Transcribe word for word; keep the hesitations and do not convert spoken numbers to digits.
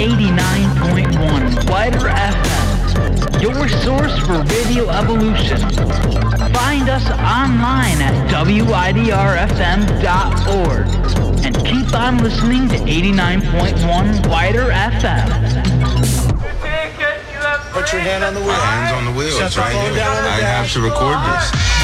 eighty-nine point one Wider F M, your source for radio evolution. Find us online at W I D R F M dot org and keep on listening to eighty-nine point one Wider F M. Put your hand on the wheel. My hand's on the wheel, Shut it's the right phone here. down on the I have to dash. record this.